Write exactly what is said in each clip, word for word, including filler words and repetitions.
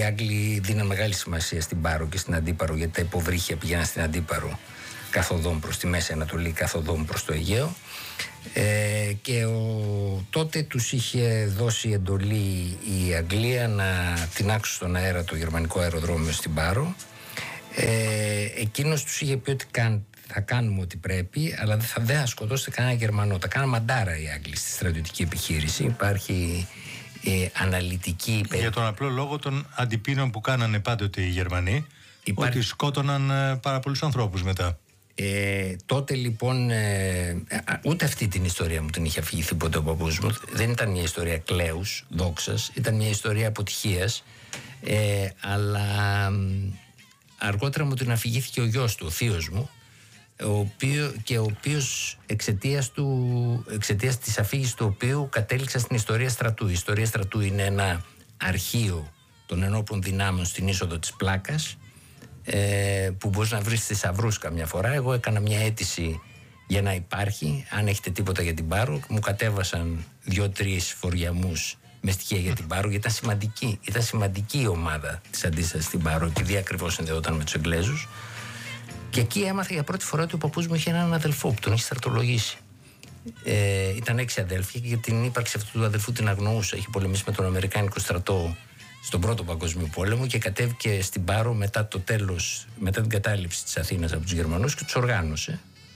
οι Άγγλοι δίναν μεγάλη σημασία στην Πάρο και στην Αντίπαρο, γιατί τα υποβρύχια πήγαιναν στην Αντίπαρο καθοδόν προς τη Μέση Ανατολή, καθοδόν προς το Αιγαίο. Ε, και ο, τότε τους είχε δώσει εντολή η Αγγλία να τεινάξουν στον αέρα το γερμανικό αεροδρόμιο στην Πάρο. Ε, εκείνος τους είχε πει ότι καν, θα κάνουμε ό,τι πρέπει, αλλά δεν θα, δεν θα σκοτώσετε κανένα Γερμανό. Τα κάνανε μαντάρα οι Άγγλοι στη στρατιωτική επιχείρηση. Υπάρχει ε, αναλυτική... Για τον απλό λόγο των αντιπίνων που κάνανε πάντοτε οι Γερμανοί, Υπάρχει... ότι σκότωναν ε, πάρα πολλούς ανθρώπους μετά. Ε, τότε λοιπόν ε, ούτε αυτή την ιστορία μου την είχε αφηγηθεί ποτέ ο παππούς μου. Δεν ήταν μια ιστορία κλαίους, δόξας, ήταν μια ιστορία αποτυχίας, ε, αλλά αργότερα μου την αφηγήθηκε ο γιος του, ο θείος μου, ο οποίο, και ο οποίος εξαιτίας, του, εξαιτίας της αφήγησης του οποίου κατέληξα στην ιστορία στρατού. Η ιστορία στρατού είναι ένα αρχείο των ενόπλων δυνάμεων στην είσοδο της Πλάκας, Ε, που μπορείς να βρεις θησαυρούς καμιά φορά. Εγώ έκανα μια αίτηση για να υπάρχει, αν έχετε τίποτα για την Πάρο. Μου κατέβασαν δύο-τρεις φοριαμούς με στοιχεία για την Πάρο, γιατί ήταν σημαντική, ήταν σημαντική η ομάδα της αντίστασης στην Πάρο, επειδή ακριβώς συνδεόταν με τους Εγγλέζους. Και εκεί έμαθα για πρώτη φορά ότι ο παππούς μου είχε έναν αδελφό που τον είχε στρατολογήσει. Ε, ήταν έξι αδέλφια και για την ύπαρξη αυτού του αδελφού την αγνοούσα. Είχε πολεμήσει με τον Αμερικάνικο στρατό στον Πρώτο Παγκόσμιο Πόλεμο και κατέβηκε στην Πάρο μετά το τέλος, μετά την κατάληψη της Αθήνας από τους Γερμανούς και τους οργάνωσε.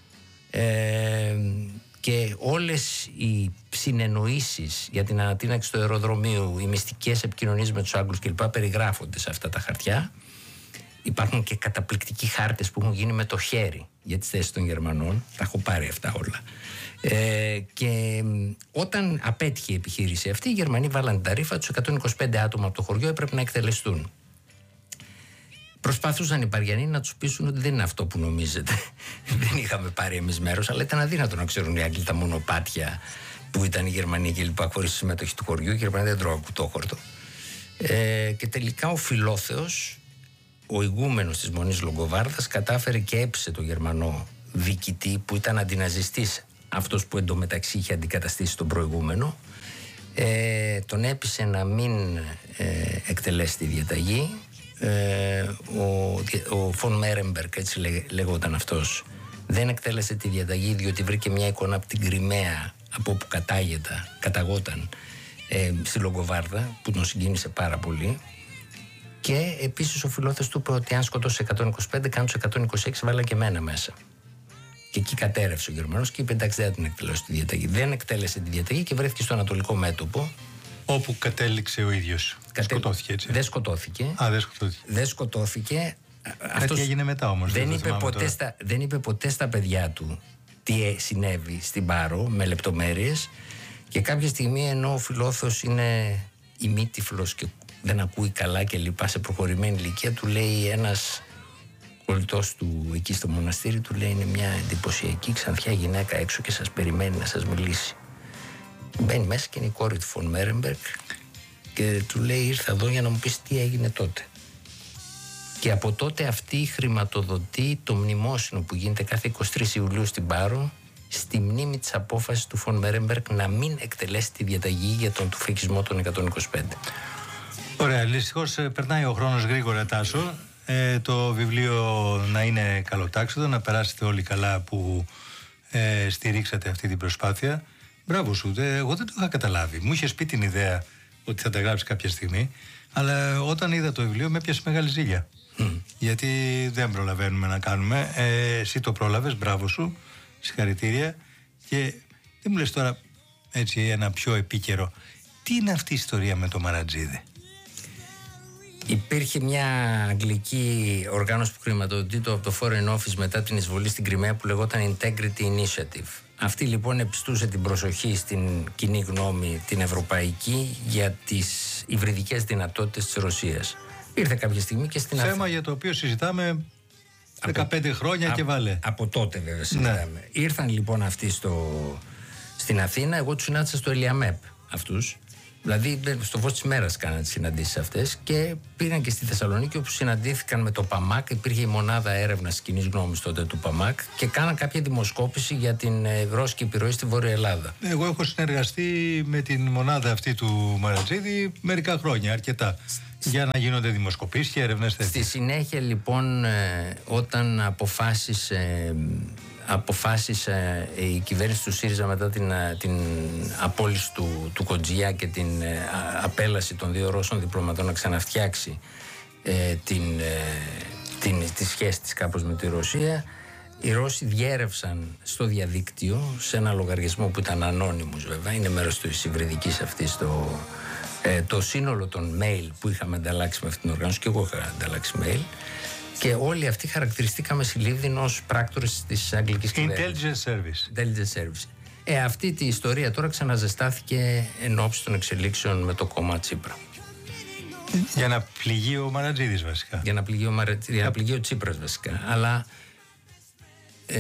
Ε, και όλες οι συνεννοήσεις για την ανατείναξη του αεροδρομίου, οι μυστικές επικοινωνίες με τους Άγγλους κλπ. Περιγράφονται σε αυτά τα χαρτιά. Υπάρχουν και καταπληκτικοί χάρτες που έχουν γίνει με το χέρι για τις θέσεις των Γερμανών. Τα έχω πάρει αυτά όλα. Ε, και όταν απέτυχε η επιχείρηση αυτή, οι Γερμανοί βάλαν την ταρήφα τους, εκατόν είκοσι πέντε άτομα από το χωριό έπρεπε να εκτελεστούν. Προσπαθούσαν οι Παριανοί να τους πείσουν ότι δεν είναι αυτό που νομίζετε. Δεν είχαμε πάρει εμείς μέρος, αλλά ήταν αδύνατο να ξέρουν οι Άγγλοι τα μονοπάτια που ήταν οι Γερμανοί και λοιπά, χωρίς συμμετοχή του χωριού. Οι Γερμανοί δεν τρώγαν κουτόχορτο. Ε, και τελικά ο Φιλόθεος, ο ηγούμενος της Μονής Λογκοβάρδας, κατάφερε και έπεισε τον Γερμανό διοικητή που ήταν αντιναζιστής, αυτός που εντωμεταξύ είχε αντικαταστήσει τον προηγούμενο, ε, τον έπεισε να μην ε, εκτελέσει τη διαταγή. Ε, ο, ο Φον Μέρεμπερκ, έτσι λέ, λεγόταν αυτός, δεν εκτέλεσε τη διαταγή διότι βρήκε μια εικόνα από την Κριμαία, από όπου κατάγεται, καταγόταν ε, στη Λογκοβάρδα, που τον συγκίνησε πάρα πολύ. Και επίσης ο Φιλόθεος του είπε ότι αν σκοτώσει εκατόν είκοσι πέντε, κάνω τους εκατόν είκοσι έξι, βάλα και εμένα μέσα. Και εκεί κατέρευσε ο Γερμανός και είπε εντάξει, δεν την εκτελέσει τη διαταγή. Δεν εκτέλεσε τη διαταγή και βρέθηκε στο ανατολικό μέτωπο. Όπου κατέληξε ο ίδιος. Κατέ... Σκοτώθηκε έτσι. Δεν σκοτώθηκε. Α, δεν σκοτώθηκε. Δεν σκοτώθηκε. Κάτι αυτός έγινε μετά όμως. Δεν, είπε ποτέ στα, δεν είπε ποτέ στα παιδιά του τι συνέβη στην Πάρο με λεπτομέρειες. Και κάποια στιγμή, ενώ ο Φιλόθεος είναι ημίτυφλος και δεν ακούει καλά και λοιπά, σε προχωρημένη ηλικία, του λέει ένας κολλητός του εκεί στο μοναστήρι, του λέει είναι μια εντυπωσιακή ξανθιά γυναίκα έξω και σας περιμένει να σας μιλήσει. Μπαίνει μέσα και είναι η κόρη του Φον Μέρεμπερκ και του λέει ήρθα εδώ για να μου πεις τι έγινε τότε. Και από τότε αυτή χρηματοδοτεί το μνημόσυνο που γίνεται κάθε εικοστή τρίτη Ιουλίου στην Πάρο, στη μνήμη της απόφασης του Φον Μέρεμπερκ να μην εκτελέσει τη διαταγή για τον τουφεκισμό των εκατόν είκοσι πέντε. Ωραία, δυστυχώς περνάει ο χρόνος γρήγορα, Τάσο. Ε, το βιβλίο να είναι καλοτάξιτο, να περάσετε όλοι καλά που ε, στηρίξατε αυτή την προσπάθεια. Μπράβο σου, δε, εγώ δεν το είχα καταλάβει. Μου είχες πει την ιδέα ότι θα τα γράψεις κάποια στιγμή, αλλά όταν είδα το βιβλίο με έπιασε μεγάλη ζήλια. Mm. Γιατί δεν προλαβαίνουμε να κάνουμε. Ε, εσύ το πρόλαβες, μπράβο σου, συγχαρητήρια. Και δεν μου λες τώρα έτσι ένα πιο επίκαιρο, τι είναι αυτή η ιστορία με το Μαρατζίδη? Υπήρχε μια αγγλική οργάνωση που χρηματοδοτείται από το Foreign Office μετά την εισβολή στην Κριμαία που λεγόταν Integrity Initiative. Αυτή λοιπόν επιστούσε την προσοχή στην κοινή γνώμη την ευρωπαϊκή για τις υβριδικές δυνατότητες της Ρωσίας. Ήρθε κάποια στιγμή και στην Θέμα Αθ... για το οποίο συζητάμε δεκαπέντε από... χρόνια και βάλε. Από τότε βέβαια συζητάμε. Ναι. Ήρθαν λοιπόν αυτοί στο... στην Αθήνα, εγώ τους συνάντησα στο Ελιαμέπ αυτούς. Δηλαδή στο φως της μέρας κάναν τις συναντήσεις αυτές και πήγαν και στη Θεσσαλονίκη όπου συναντήθηκαν με το ΠΑΜΑΚ. Υπήρχε η μονάδα έρευνας κοινής γνώμης τότε του ΠΑΜΑΚ και κάναν κάποια δημοσκόπηση για την ρώσικη επιρροή στη Βόρεια Ελλάδα. Εγώ έχω συνεργαστεί με την μονάδα αυτή του Μαρατζίδη μερικά χρόνια, αρκετά. για να γίνονται δημοσκοπήσεις και έρευνες τέτοιες. Στη συνέχεια λοιπόν, όταν αποφάσισε, αποφάσισε η κυβέρνηση του ΣΥΡΙΖΑ μετά την, την απόλυση του, του Κοντζιά και την απέλαση των δύο Ρώσων διπλωματών να ξαναφτιάξει ε, την, ε, την, τη σχέση της κάπως με τη Ρωσία, οι Ρώσοι διέρευσαν στο διαδίκτυο σε ένα λογαριασμό που ήταν ανώνυμος, βέβαια, είναι μέρος της υβριδικής αυτής, το, ε, το σύνολο των mail που είχαμε ανταλλάξει με αυτήν την οργάνωση, και εγώ είχα ανταλλάξει mail, και όλοι αυτοί χαρακτηριστήκαμε συλλήβδιν ως πράκτορες της αγγλικής κυβέρνησης. Intelligence Service. Intelligence Service. Ε, αυτή τη ιστορία τώρα ξαναζεστάθηκε εν ώψη των εξελίξεων με το κόμμα Τσίπρα. Για να πληγεί ο Μαρατζίδης βασικά. Για να πληγεί ο, Μαρα... για να πληγεί ο Τσίπρας βασικά. Αλλά ε,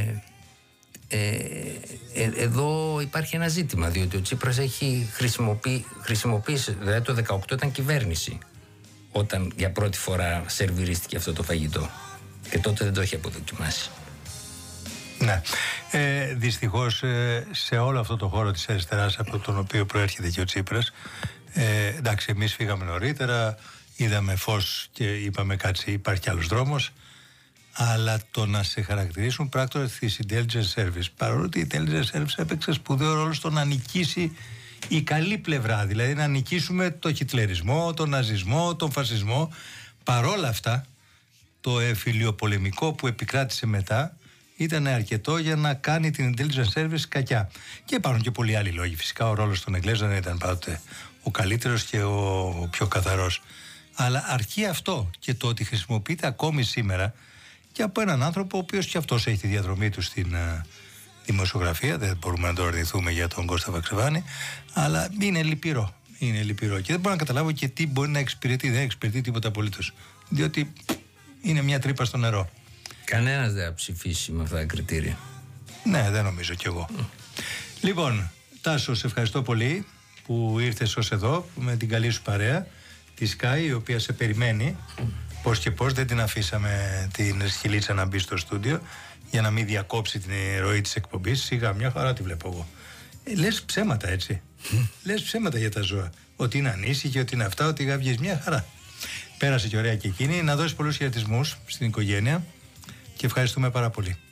ε, ε, εδώ υπάρχει ένα ζήτημα, διότι ο Τσίπρας έχει χρησιμοποιήσει, χρησιμοποιήσει δηλαδή το δεκαοκτώ ήταν κυβέρνηση όταν για πρώτη φορά σερβιρίστηκε αυτό το φαγητό, και τότε δεν το έχει αποδοκιμάσει. Ναι. Ε, δυστυχώς ε, σε όλο αυτό το χώρο της αριστεράς από τον οποίο προέρχεται και ο Τσίπρας, ε, εντάξει, εμείς φύγαμε νωρίτερα, είδαμε φως και είπαμε κάτσε, υπάρχει κι άλλος δρόμος, αλλά το να σε χαρακτηρίσουν πράκτορα της Intelligence Service, παρόλο ότι η Intelligence Service έπαιξε σπουδαίο ρόλο στο να νικήσει η καλή πλευρά, δηλαδή να νικήσουμε το χιτλερισμό, τον ναζισμό, τον φασισμό, παρόλα αυτά το εμφυλιοπολεμικό που επικράτησε μετά ήταν αρκετό για να κάνει την Intelligence Service κακιά. Και υπάρχουν και πολλοί άλλοι λόγοι. Φυσικά ο ρόλος των Εγγλέζων ήταν πάντοτε ο καλύτερος και ο πιο καθαρός. Αλλά αρκεί αυτό, και το ότι χρησιμοποιείται ακόμη σήμερα και από έναν άνθρωπο ο οποίος και αυτός έχει τη διαδρομή του στην uh, δημοσιογραφία. Δεν μπορούμε να το αρνηθούμε για τον Κώστα Βαξεβάνη, αλλά είναι λυπηρό. Είναι λυπηρό. Και δεν μπορώ να καταλάβω και τι μπορεί να εξυπηρετεί. Δεν εξυπηρετεί τίποτα απολύτως. Διότι είναι μια τρύπα στο νερό. Κανένας δεν θα ψηφίσει με αυτά τα κριτήρια. Ναι, δεν νομίζω κι εγώ. Mm. Λοιπόν, Τάσο, σε ευχαριστώ πολύ που ήρθες ως εδώ με την καλή σου παρέα, τη Sky, η οποία σε περιμένει. Mm. Πώς και πώς δεν την αφήσαμε την Σχηλίτσα να μπει στο στούντιο για να μην διακόψει την ροή της εκπομπής. Σιγά, μια χαρά τη βλέπω εγώ. Ε, λες ψέματα, έτσι. Mm. Λες ψέματα για τα ζώα. Ότι είναι ανήσυχη, ότι είναι αυτά, ότι γάβγες, μια χαρά. Πέρασε και ωραία και εκείνη. Να δώσει πολλούς χαιρετισμούς στην οικογένεια και ευχαριστούμε πάρα πολύ.